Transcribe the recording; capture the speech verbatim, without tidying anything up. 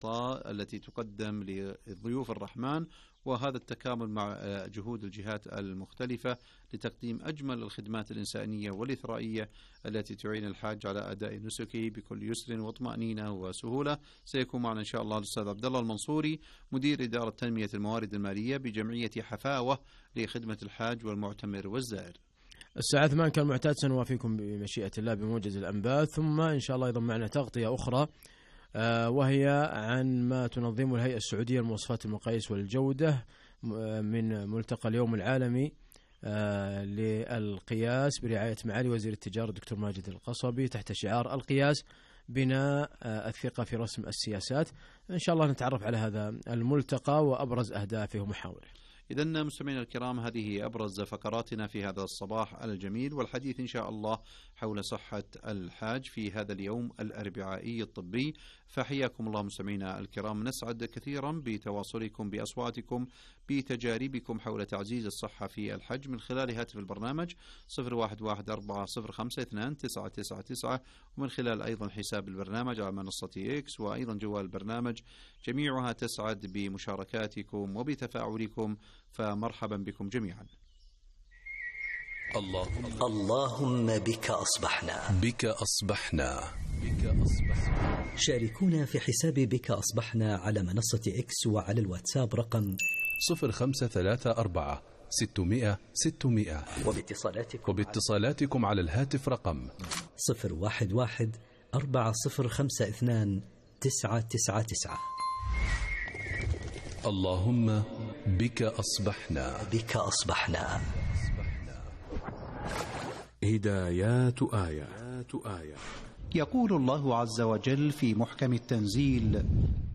الغطاء التي تقدم لضيوف الرحمن، وهذا التكامل مع جهود الجهات المختلفة لتقديم أجمل الخدمات الإنسانية والإثرائية التي تعين الحاج على أداء نسكه بكل يسر وطمأنينة وسهولة. سيكون معنا إن شاء الله الأستاذ عبد الله المنصوري مدير إدارة تنمية الموارد المالية بجمعية حفاوة لخدمة الحاج والمعتمر والزائر. الساعة ثمان كالمعتاد سنوافيكم بمشيئة الله بموجز الأنباء، ثم إن شاء الله أيضا معنا تغطية أخرى وهي عن ما تنظمه الهيئة السعودية لمواصفات المقاييس والجودة من ملتقى اليوم العالمي للقياس برعاية معالي وزير التجارة الدكتور ماجد القصبي تحت شعار القياس بناء الثقة في رسم السياسات. إن شاء الله نتعرف على هذا الملتقى وأبرز أهدافه ومحاوره. إذن مستمعينا الكرام، هذه أبرز فقراتنا في هذا الصباح الجميل، والحديث إن شاء الله حول صحة الحاج في هذا اليوم الأربعائي الطبي. فحياكم الله مستمعينا الكرام، نسعد كثيرا بتواصلكم بأصواتكم بتجاربكم حول تعزيز الصحة في الحج من خلال هاتف البرنامج صفر واحد واحد أربعة صفر خمسة اثنان تسعة تسعة تسعة، ومن خلال أيضا حساب البرنامج على منصة إكس وأيضا جوال البرنامج، جميعها تسعد بمشاركاتكم وبتفاعلكم، فمرحبا بكم جميعا. اللهم اللهم بك أصبحنا بك أصبحنا بك أصبحنا. شاركونا في حساب بك أصبحنا على منصة إكس وعلى الواتساب رقم صفر خمسة ثلاثة أربعة ستمائة ستمائة، وباتصالاتكم وباتصالاتكم على الهاتف رقم صفر واحد واحد أربعة صفر خمسة اثنان تسعة تسعة تسعة. اللهم بك أصبحنا بك أصبحنا. هدايات آية. يقول الله عز وجل في محكم التنزيل: